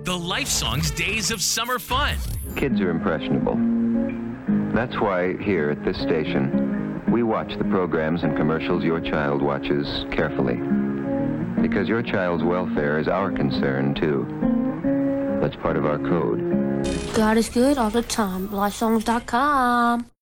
The Life Songs Days of Summer Fun. Kids are impressionable. That's why here at this station, we watch the programs and commercials your child watches carefully. Because your child's welfare is our concern, too. That's part of our code. God is good all the time. LifeSongs.com.